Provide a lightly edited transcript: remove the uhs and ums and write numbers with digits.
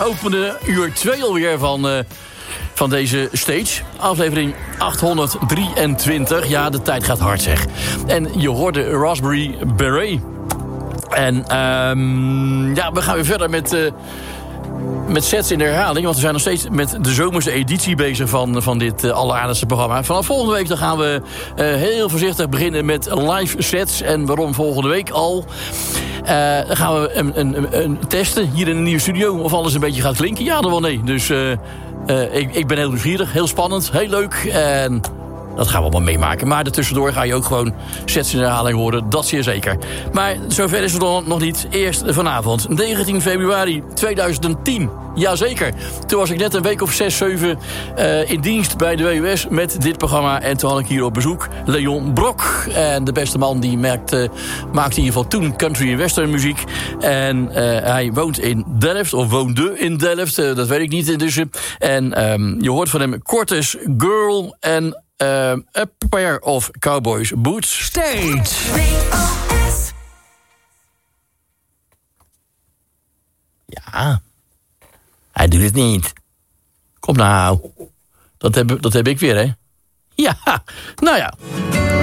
opende uur 2 alweer van deze stage. Aflevering 823. Ja, de tijd gaat hard, zeg. En je hoorde Raspberry Beret. En we gaan weer verder met sets in de herhaling. Want we zijn nog steeds met de zomerse editie bezig van dit alleraardigste programma. Vanaf volgende week dan gaan we heel voorzichtig beginnen met live sets. En waarom volgende week al? Dan gaan we een testen hier in een nieuwe studio. Of alles een beetje gaat klinken. Ja, dan wel nee. Dus ik ben heel nieuwsgierig. Heel spannend. Heel leuk. En dat gaan we allemaal meemaken. Maar daartussendoor ga je ook gewoon sets in de herhaling horen. Dat zeer zeker. Maar zover is het nog niet. Eerst vanavond. 19 februari 2010. Jazeker. Toen was ik net een week of 6, 7 in dienst bij de WUS met dit programma. En toen had ik hier op bezoek Leon Brok. En de beste man die maakte in ieder geval toen country en western muziek. En hij woont in Delft. Of woonde in Delft. Dat weet ik niet intussen. En je hoort van hem Cortez Girl en A Pair of Cowboys Boots. Stage. Ja. Hij doet het niet. Kom nou. Dat heb ik weer, hè? Ja. Nou ja.